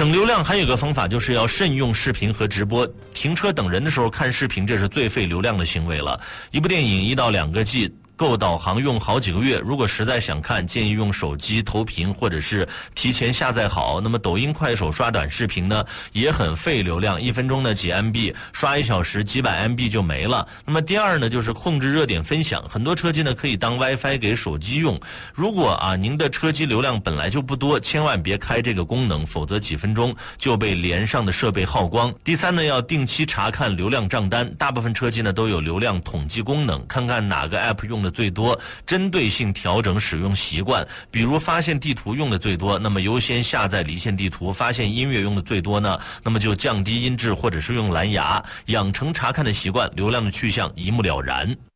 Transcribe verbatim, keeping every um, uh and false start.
省流量还有一个方法，就是要慎用视频和直播。停车等人的时候看视频，这是最费流量的行为了。一部电影一到两个 G。够导航用好几个月，如果实在想看，建议用手机投屏或者是提前下载好。那么抖音、快手刷短视频呢，也很费流量，一分钟呢几 M B， 刷一小时几百 M B 就没了。那么第二呢，就是控制热点分享，很多车机呢可以当 WiFi 给手机用。如果啊您的车机流量本来就不多，千万别开这个功能，否则几分钟就被连上的设备耗光。第三呢，要定期查看流量账单，大部分车机呢都有流量统计功能，看看哪个 App 用的最多，针对性调整使用习惯。比如发现地图用的最多，那么优先下载离线地图；发现音乐用的最多呢，那么就降低音质或者是用蓝牙。养成查看的习惯，流量的去向一目了然。